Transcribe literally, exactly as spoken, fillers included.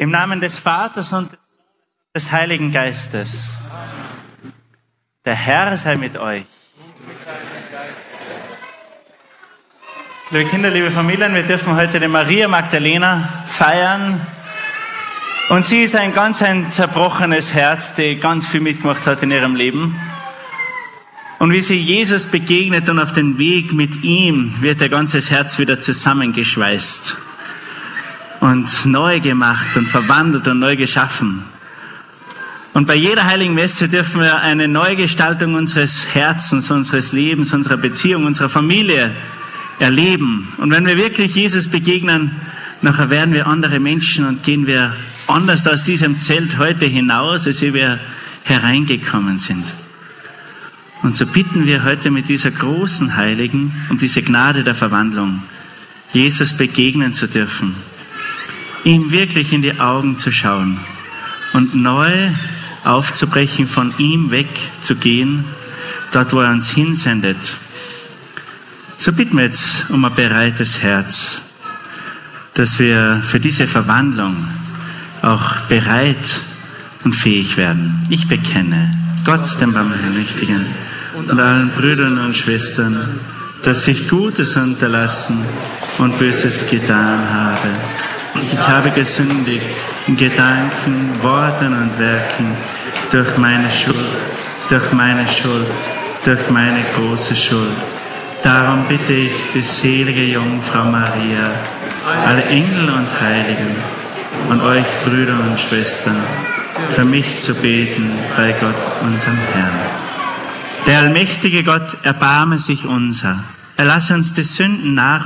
Im Namen des Vaters und des Heiligen Geistes. Der Herr sei mit euch. Liebe Kinder, liebe Familien, wir dürfen heute die Maria Magdalena feiern. Und sie ist ein ganz ein zerbrochenes Herz, die ganz viel mitgemacht hat in ihrem Leben. Und wie sie Jesus begegnet und auf den Weg mit ihm, wird ihr ganzes Herz wieder zusammengeschweißt und neu gemacht und verwandelt und neu geschaffen. Und bei jeder Heiligen Messe dürfen wir eine Neugestaltung unseres Herzens, unseres Lebens, unserer Beziehung, unserer Familie erleben. Und wenn wir wirklich Jesus begegnen, nachher werden wir andere Menschen und gehen wir anders aus diesem Zelt heute hinaus, als wie wir hereingekommen sind. Und so bitten wir heute mit dieser großen Heiligen um diese Gnade der Verwandlung, Jesus begegnen zu dürfen, ihm wirklich in die Augen zu schauen und neu aufzubrechen, von ihm wegzugehen, dort wo er uns hinsendet. So bitten wir jetzt um ein bereites Herz, dass wir für diese Verwandlung auch bereit und fähig werden. Ich bekenne Gott, dem Barmherzigen, und allen Brüdern und Schwestern, dass ich Gutes unterlassen und Böses getan habe. Ich habe gesündigt in Gedanken, Worten und Werken durch meine Schuld, durch meine Schuld, durch meine große Schuld. Darum bitte ich die selige Jungfrau Maria, alle Engel und Heiligen und euch Brüder und Schwestern, für mich zu beten bei Gott, unserem Herrn. Der allmächtige Gott erbarme sich unser. Er lasse uns die Sünden nach